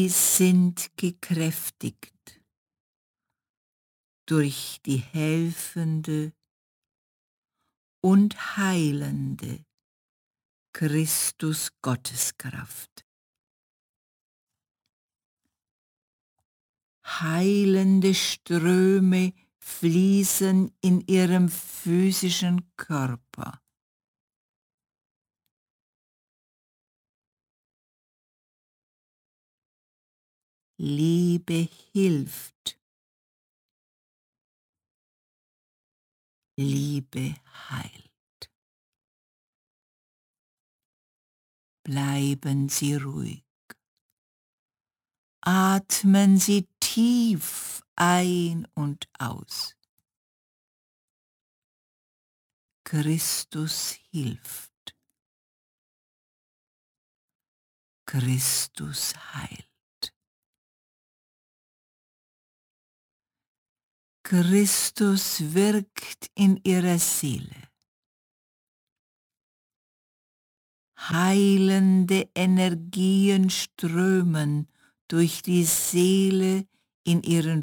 sind gekräftigt durch die helfende und heilende Christus Gotteskraft. Heilende Ströme fließen in ihrem physischen Körper. Liebe hilft. Liebe heilt. Bleiben Sie ruhig. Atmen Sie tief ein und aus. Christus hilft. Christus heilt. Christus wirkt in Ihrer Seele. Heilende Energien strömen durch die Seele in Ihren